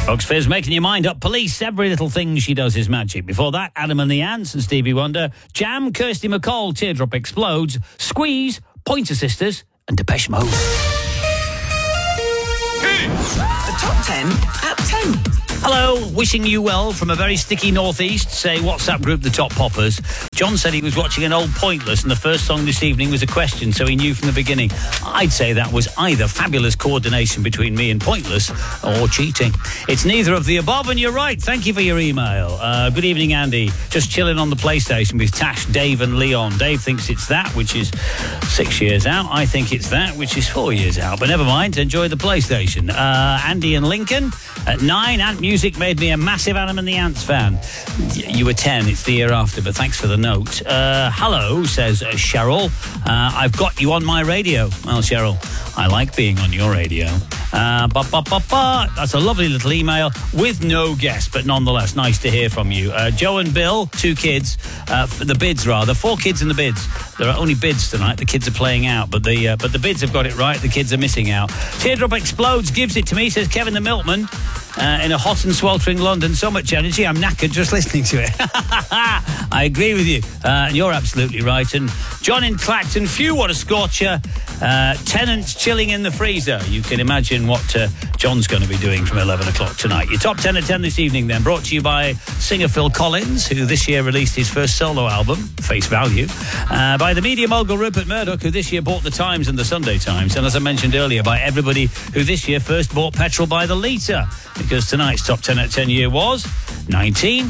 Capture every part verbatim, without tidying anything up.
Fox Fizz making your mind up. Police, every little thing she does is magic. Before that, Adam and the Ants and Stevie Wonder. Jam, Kirsty MacColl, Teardrop Explodes. Squeeze, Pointer Sisters and Depeche Mode. The top ten at ten. Hello, wishing you well from a very sticky northeast. Say WhatsApp group The Top Poppers. John said he was watching an old Pointless and the first song this evening was a question, so he knew from the beginning. I'd say that was either fabulous coordination between me and Pointless or cheating. It's neither of the above, and you're right. Thank you for your email. Uh, good evening, Andy. Just chilling on the PlayStation with Tash, Dave and Leon. Dave thinks it's that, which is six years out. I think it's that, which is four years out. But never mind, enjoy the PlayStation. Uh, Andy and Lincoln at nine. Ant Music made me a massive Adam and the Ants fan. You were ten, it's the year after, but thanks for the note. Uh, hello, says uh, Cheryl. Uh, I've got you on my radio. Well, Cheryl, I like being on your radio. Uh, ba, ba, ba, ba. That's a lovely little email with no guest, but nonetheless, nice to hear from you. Uh, Joe and Bill, two kids, uh, the bids rather, four kids in the bids. There are only bids tonight. The kids are playing out, but the uh, but the bids have got it right. The kids are missing out. Teardrop Explodes gives it to me, says Kevin the Milkman. Uh, in a hot and sweltering London, so much energy, I'm knackered just listening to it. I agree with you, uh, and you're absolutely right. And John in Clacton, phew, what a scorcher. Uh, tenants chilling in the freezer. You can imagine what uh, John's going to be doing from eleven o'clock tonight. Your top ten at ten this evening, then, brought to you by singer Phil Collins, who this year released his first solo album, Face Value, uh, by the media mogul Rupert Murdoch, who this year bought the Times and the Sunday Times, and as I mentioned earlier, by everybody who this year first bought petrol by the litre, because tonight's top ten at ten year was nineteen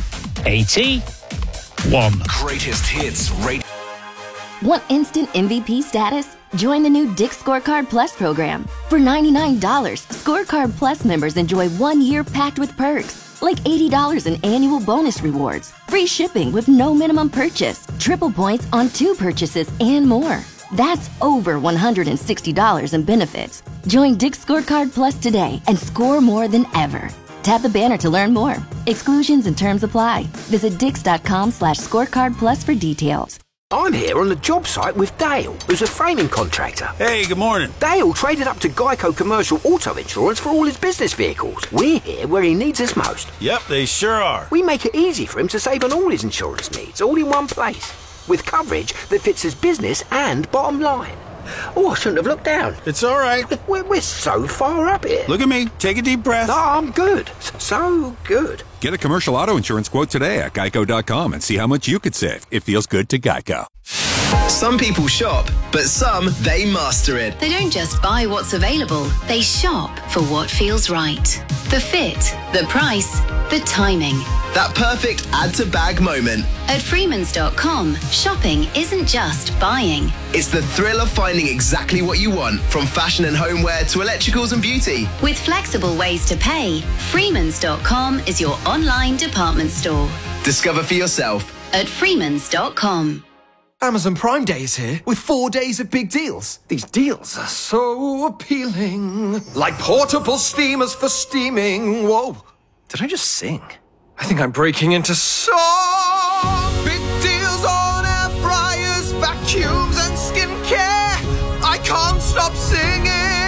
eighty-one. Greatest hits radio. Want instant M V P status? Join the new Dick's Scorecard Plus program. For ninety-nine dollars, Scorecard Plus members enjoy one year packed with perks, like eighty dollars in annual bonus rewards, free shipping with no minimum purchase, triple points on two purchases, and more. That's over one hundred sixty dollars in benefits. Join Dick's Scorecard Plus today and score more than ever. Tap the banner to learn more. Exclusions and terms apply. Visit dix.com slash scorecard plus for details. I'm here on the job site with Dale, who's a framing contractor. Hey, good morning. Dale traded up to Geico Commercial Auto Insurance for all his business vehicles. We're here where he needs us most. Yep, they sure are. We make it easy for him to save on all his insurance needs, all in one place, with coverage that fits his business and bottom line. Oh, I shouldn't have looked down. It's all right. We're, we're so far up here. Look at me. Take a deep breath. No, I'm good. So good. Get a commercial auto insurance quote today at geico dot com and see how much you could save. It feels good to Geico. Some people shop, but some, they master it. They don't just buy what's available, they shop for what feels right. The fit, the price, the timing. That perfect add-to-bag moment. At Freemans dot com, shopping isn't just buying. It's the thrill of finding exactly what you want, from fashion and homeware to electricals and beauty. With flexible ways to pay, Freemans dot com is your online department store. Discover for yourself at Freemans dot com. Amazon Prime Day is here with four days of big deals. These deals are so appealing. Like portable steamers for steaming. Whoa, did I just sing? I think I'm breaking into song. Big deals on air fryers, vacuums and skincare. I can't stop singing.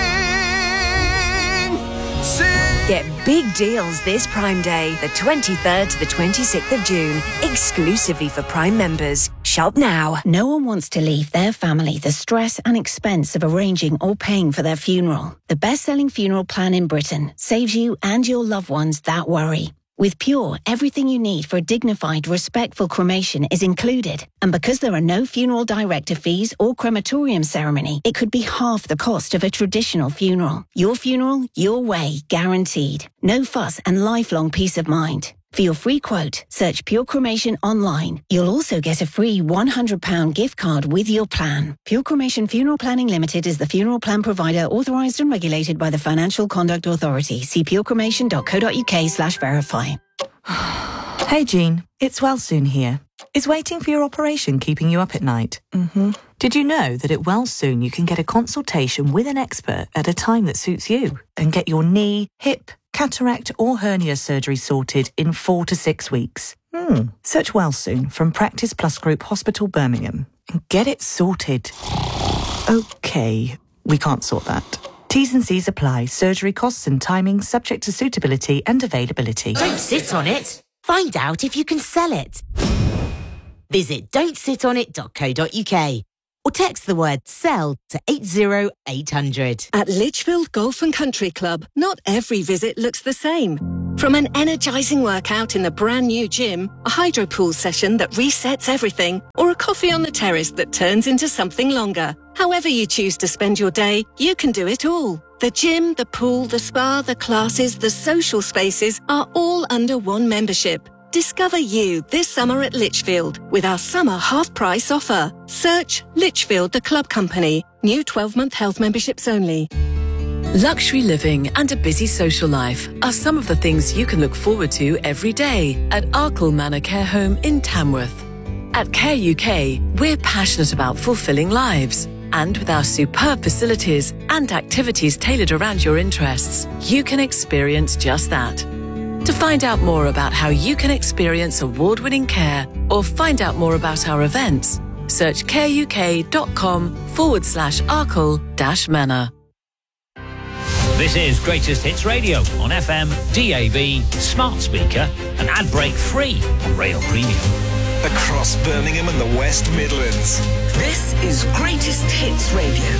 Sing. Get big deals this Prime Day, the twenty-third to the twenty-sixth of June, exclusively for Prime members. Shop now. No one wants to leave their family the stress and expense of arranging or paying for their funeral. The best-selling funeral plan in Britain saves you and your loved ones that worry. With Pure, everything you need for a dignified, respectful cremation is included. And because there are no funeral director fees or crematorium ceremony, it could be half the cost of a traditional funeral. Your funeral, your way, guaranteed. No fuss and lifelong peace of mind. For your free quote, search Pure Cremation online. You'll also get a free one hundred pounds gift card with your plan. Pure Cremation Funeral Planning Limited is the funeral plan provider authorised and regulated by the Financial Conduct Authority. See purecremation dot co dot uk slash verify. Hey, Jean. It's Wellsoon here. Is waiting for your operation keeping you up at night? Mm-hmm. Did you know that at Wellsoon you can get a consultation with an expert at a time that suits you and get your knee, hip, cataract or hernia surgery sorted in four to six weeks? Hmm. Search Wellsoon from Practice Plus Group Hospital, Birmingham and get it sorted. Okay, we can't sort that. T's and C's apply. Surgery costs and timing subject to suitability and availability. Don't sit on it. Find out if you can sell it. Visit don't sit on it dot co dot uk or text the word SELL to eight zero eight hundred. At Lichfield Golf and Country Club, not every visit looks the same. From an energising workout in the brand new gym, a hydro pool session that resets everything, or a coffee on the terrace that turns into something longer. However you choose to spend your day, you can do it all. The gym, the pool, the spa, the classes, the social spaces are all under one membership. Discover you this summer at Lichfield with our summer half-price offer. Search Lichfield the Club Company. New twelve-month health memberships only. Luxury living and a busy social life are some of the things you can look forward to every day at Arkle Manor Care Home in Tamworth. At Care U K, we're passionate about fulfilling lives. And with our superb facilities and activities tailored around your interests, you can experience just that. To find out more about how you can experience award-winning care or find out more about our events, search careuk.com forward slash Arkle dash Manor. This is Greatest Hits Radio on F M, D A B, smart speaker and ad break free on Rail Premium. Across Birmingham and the West Midlands. This is Greatest Hits Radio.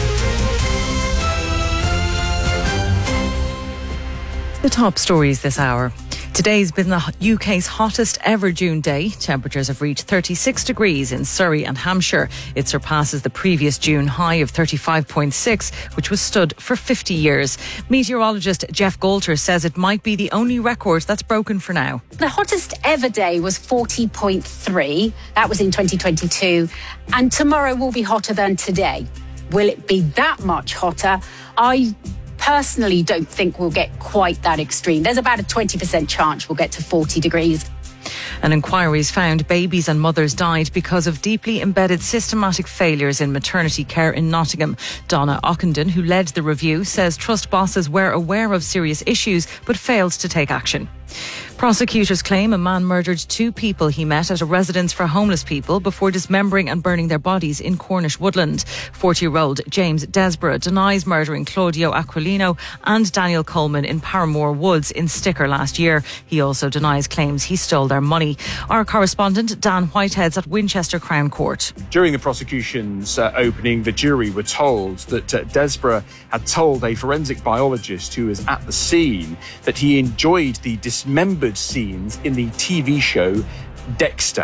The top stories this hour. Today's been the U K's hottest ever June day. Temperatures have reached thirty-six degrees in Surrey and Hampshire. It surpasses the previous June high of thirty-five point six, which was stood for fifty years. Meteorologist Jeff Goulter says it might be the only record that's broken for now. The hottest ever day was forty point three. That was in twenty twenty-two. And tomorrow will be hotter than today. Will it be that much hotter? I personally don't think we'll get quite that extreme. There's about a twenty percent chance we'll get to forty degrees. An inquiry's found babies and mothers died because of deeply embedded systematic failures in maternity care in Nottingham. Donna Ockenden, who led the review, says trust bosses were aware of serious issues but failed to take action. Prosecutors claim a man murdered two people he met at a residence for homeless people before dismembering and burning their bodies in Cornish Woodland. forty-year-old James Desborough denies murdering Claudio Aquilino and Daniel Coleman in Paramore Woods in Sticker last year. He also denies claims he stole their money. Our correspondent Dan Whitehead's at Winchester Crown Court. During the prosecution's uh, opening, the jury were told that uh, Desborough had told a forensic biologist who was at the scene that he enjoyed the dismembered scenes in the T V show Dexter.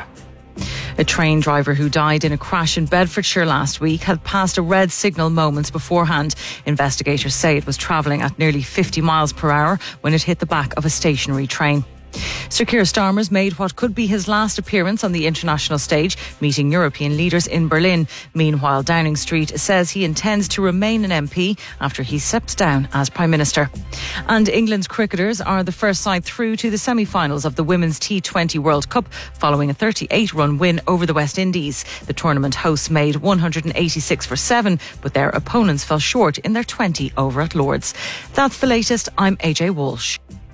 A train driver who died in a crash in Bedfordshire last week had passed a red signal moments beforehand. Investigators say it was travelling at nearly fifty miles per hour when it hit the back of a stationary train. Sir Keir Starmer's made what could be his last appearance on the international stage, meeting European leaders in Berlin. Meanwhile, Downing Street says he intends to remain an M P after he steps down as Prime Minister. And England's cricketers are the first side through to the semi-finals of the Women's T twenty World Cup following a thirty-eight run win over the West Indies. The tournament hosts made one hundred eighty-six for seven, but their opponents fell short in their twenty over at Lord's. That's the latest. I'm A J Walsh.